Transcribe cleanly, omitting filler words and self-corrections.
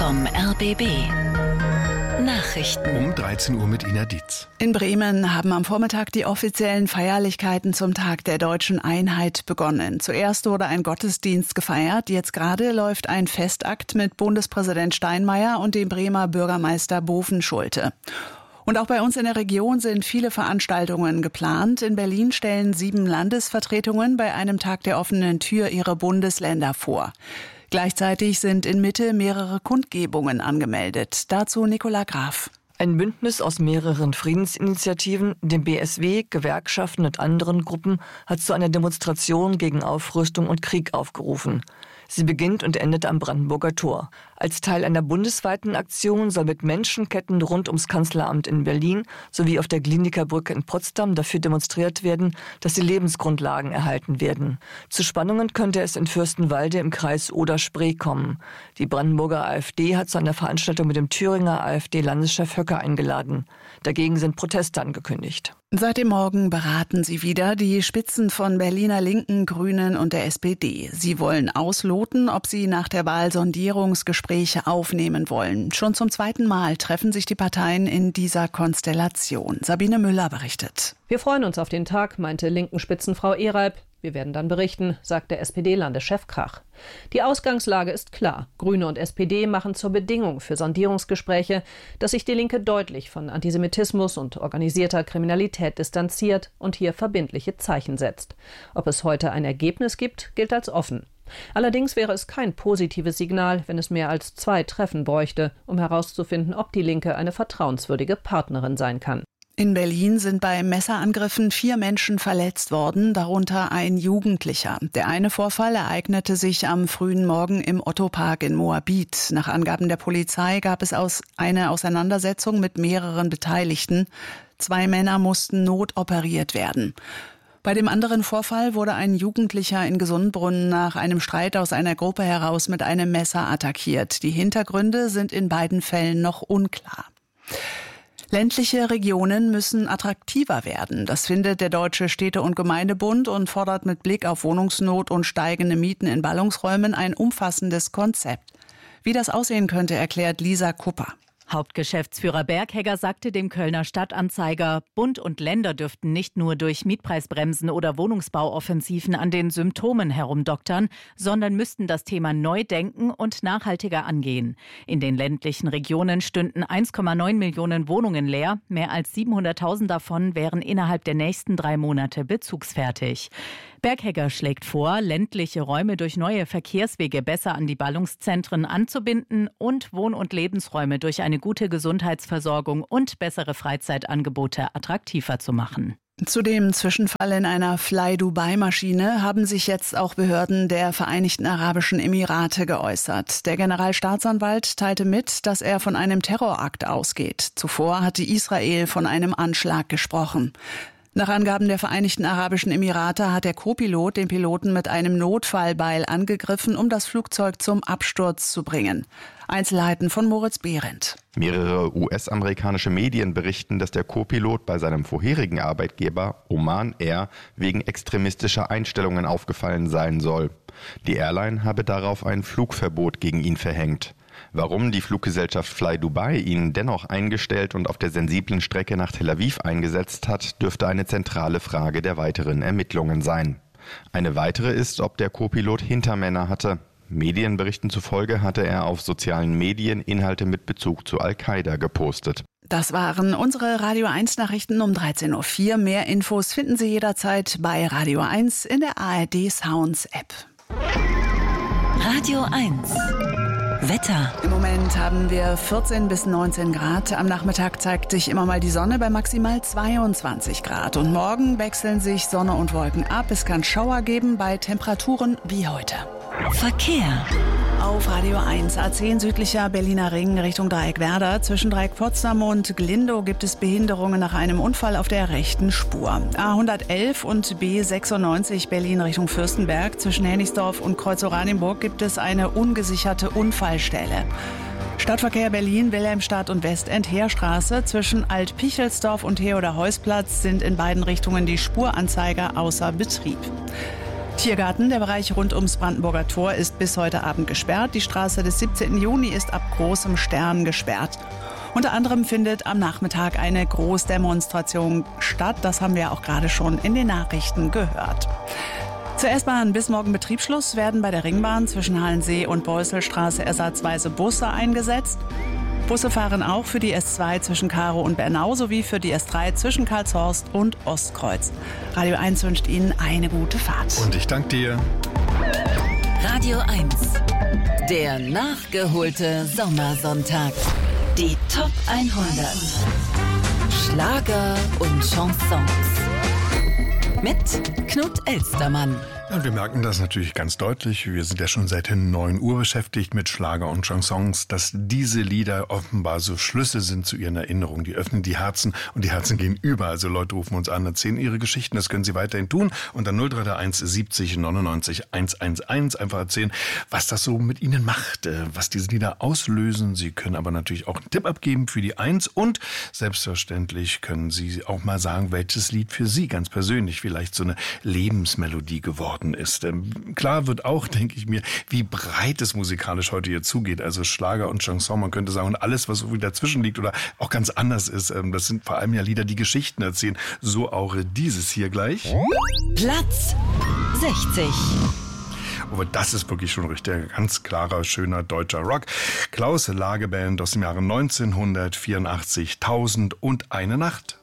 vom RBB. Nachrichten. Um 13 Uhr mit Ina Dietz. In Bremen haben am Vormittag die offiziellen Feierlichkeiten zum Tag der deutschen Einheit begonnen. Zuerst wurde ein Gottesdienst gefeiert. Jetzt gerade läuft ein Festakt mit Bundespräsident Steinmeier und dem Bremer Bürgermeister Bovenschulte. Und auch bei uns in der Region sind viele Veranstaltungen geplant. In Berlin stellen 7 Landesvertretungen bei einem Tag der offenen Tür ihre Bundesländer vor. Gleichzeitig sind in Mitte mehrere Kundgebungen angemeldet. Dazu Nicola Graf. Ein Bündnis aus mehreren Friedensinitiativen, dem BSW, Gewerkschaften und anderen Gruppen hat zu einer Demonstration gegen Aufrüstung und Krieg aufgerufen. Sie beginnt und endet am Brandenburger Tor. Als Teil einer bundesweiten Aktion soll mit Menschenketten rund ums Kanzleramt in Berlin sowie auf der Glienicke Brücke in Potsdam dafür demonstriert werden, dass die Lebensgrundlagen erhalten werden. Zu Spannungen könnte es in Fürstenwalde im Kreis Oder-Spree kommen. Die Brandenburger AfD hat zu einer Veranstaltung mit dem Thüringer AfD-Landeschef Höcke eingeladen. Dagegen sind Proteste angekündigt. Seit dem Morgen beraten sie wieder die Spitzen von Berliner Linken, Grünen und der SPD. Sie wollen ausloten, ob sie nach der Wahl Sondierungsgespräche aufnehmen wollen. Schon zum 2. Mal treffen sich die Parteien in dieser Konstellation. Sabine Müller berichtet. Wir freuen uns auf den Tag, meinte Linken-Spitzenfrau Ehreib. Wir werden dann berichten, sagt der SPD-Landeschef Krach. Die Ausgangslage ist klar. Grüne und SPD machen zur Bedingung für Sondierungsgespräche, dass sich die Linke deutlich von Antisemitismus und organisierter Kriminalität distanziert und hier verbindliche Zeichen setzt. Ob es heute ein Ergebnis gibt, gilt als offen. Allerdings wäre es kein positives Signal, wenn es mehr als 2 Treffen bräuchte, um herauszufinden, ob die Linke eine vertrauenswürdige Partnerin sein kann. In Berlin sind bei Messerangriffen 4 Menschen verletzt worden, darunter ein Jugendlicher. Der eine Vorfall ereignete sich am frühen Morgen im Otto-Park in Moabit. Nach Angaben der Polizei gab es eine Auseinandersetzung mit mehreren Beteiligten. 2 Männer mussten notoperiert werden. Bei dem anderen Vorfall wurde ein Jugendlicher in Gesundbrunnen nach einem Streit aus einer Gruppe heraus mit einem Messer attackiert. Die Hintergründe sind in beiden Fällen noch unklar. Ländliche Regionen müssen attraktiver werden. Das findet der Deutsche Städte- und Gemeindebund und fordert mit Blick auf Wohnungsnot und steigende Mieten in Ballungsräumen ein umfassendes Konzept. Wie das aussehen könnte, erklärt Lisa Kupper. Hauptgeschäftsführer Berghegger sagte dem Kölner Stadtanzeiger, Bund und Länder dürften nicht nur durch Mietpreisbremsen oder Wohnungsbauoffensiven an den Symptomen herumdoktern, sondern müssten das Thema neu denken und nachhaltiger angehen. In den ländlichen Regionen stünden 1,9 Millionen Wohnungen leer. Mehr als 700.000 davon wären innerhalb der nächsten 3 Monate bezugsfertig. Berghegger schlägt vor, ländliche Räume durch neue Verkehrswege besser an die Ballungszentren anzubinden und Wohn- und Lebensräume durch eine gute Gesundheitsversorgung und bessere Freizeitangebote attraktiver zu machen. Zu dem Zwischenfall in einer Fly-Dubai-Maschine haben sich jetzt auch Behörden der Vereinigten Arabischen Emirate geäußert. Der Generalstaatsanwalt teilte mit, dass er von einem Terrorakt ausgeht. Zuvor hatte Israel von einem Anschlag gesprochen. Nach Angaben der Vereinigten Arabischen Emirate hat der Co-Pilot den Piloten mit einem Notfallbeil angegriffen, um das Flugzeug zum Absturz zu bringen. Einzelheiten von Moritz Behrendt. Mehrere US-amerikanische Medien berichten, dass der Co-Pilot bei seinem vorherigen Arbeitgeber Oman Air wegen extremistischer Einstellungen aufgefallen sein soll. Die Airline habe darauf ein Flugverbot gegen ihn verhängt. Warum die Fluggesellschaft Fly Dubai ihn dennoch eingestellt und auf der sensiblen Strecke nach Tel Aviv eingesetzt hat, dürfte eine zentrale Frage der weiteren Ermittlungen sein. Eine weitere ist, ob der Co-Pilot Hintermänner hatte. Medienberichten zufolge hatte er auf sozialen Medien Inhalte mit Bezug zu Al-Qaida gepostet. Das waren unsere Radio 1 Nachrichten um 13.04 Uhr. Mehr Infos finden Sie jederzeit bei Radio 1 in der ARD Sounds App. Radio 1. Wetter. Im Moment haben wir 14 bis 19 Grad. Am Nachmittag zeigt sich immer mal die Sonne bei maximal 22 Grad. Und morgen wechseln sich Sonne und Wolken ab. Es kann Schauer geben bei Temperaturen wie heute. Verkehr. Auf Radio 1 A10 südlicher Berliner Ring Richtung Dreieckwerder. Zwischen Dreieck Potsdam und Glindow gibt es Behinderungen nach einem Unfall auf der rechten Spur. A111 und B96 Berlin Richtung Fürstenberg. Zwischen Hennigsdorf und Kreuz-Oranienburg gibt es eine ungesicherte Unfallstelle. Stadtverkehr Berlin, Wilhelmstadt und Westend Heerstraße. Zwischen Alt-Pichelsdorf und Theodor-Heuss-Platz sind in beiden Richtungen die Spuranzeiger außer Betrieb. Tiergarten, der Bereich rund ums Brandenburger Tor, ist bis heute Abend gesperrt. Die Straße des 17. Juni ist ab großem Stern gesperrt. Unter anderem findet am Nachmittag eine Großdemonstration statt. Das haben wir auch gerade schon in den Nachrichten gehört. Zur S-Bahn bis morgen Betriebsschluss werden bei der Ringbahn zwischen Hallensee und Beusselstraße ersatzweise Busse eingesetzt. Busse fahren auch für die S2 zwischen Karow und Bernau sowie für die S3 zwischen Karlshorst und Ostkreuz. Radio 1 wünscht Ihnen eine gute Fahrt. Und ich danke dir. Radio 1. Der nachgeholte Sommersonntag. Die Top 100. Schlager und Chansons. Mit Knut Elstermann. Ja, wir merken das natürlich ganz deutlich. Wir sind ja schon seit 9 Uhr beschäftigt mit Schlager und Chansons, dass diese Lieder offenbar so Schlüssel sind zu ihren Erinnerungen. Die öffnen die Herzen und die Herzen gehen über. Also Leute rufen uns an, erzählen ihre Geschichten. Das können sie weiterhin tun. Unter 0331 70 99 111 einfach erzählen, was das so mit ihnen macht, was diese Lieder auslösen. Sie können aber natürlich auch einen Tipp abgeben für die 1 und selbstverständlich können Sie auch mal sagen, welches Lied für Sie ganz persönlich vielleicht so eine Lebensmelodie geworden ist. Klar wird auch, denke ich mir, wie breit es musikalisch heute hier zugeht. Also Schlager und Chanson, man könnte sagen, und alles, was irgendwie dazwischen liegt oder auch ganz anders ist. Das sind vor allem ja Lieder, die Geschichten erzählen. So auch dieses hier gleich. Platz 60. Aber das ist wirklich schon richtig ganz klarer, schöner deutscher Rock. Klaus Lageband aus dem Jahre 1984, 1001 Nacht.